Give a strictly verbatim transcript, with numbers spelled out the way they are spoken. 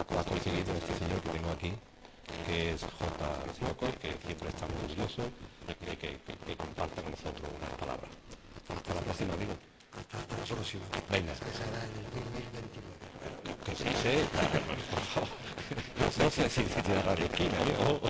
ha conseguido este señor que tengo aquí, que es J. Siocos, que siempre está muy orgulloso de que, que, que, que comparta con nosotros unas palabras. Hasta la próxima, amigo. Hasta la próxima. Venga. Que será en el dos mil veintinueve. Que sí sé, por favor. No sé si existe la radio esquina, ¿eh?